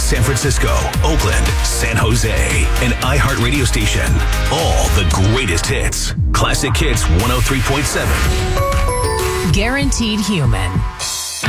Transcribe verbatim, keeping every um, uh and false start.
San Francisco, Oakland, San Jose, and iHeart radio station. All the greatest hits. Classic Hits one oh three point seven. Guaranteed Human.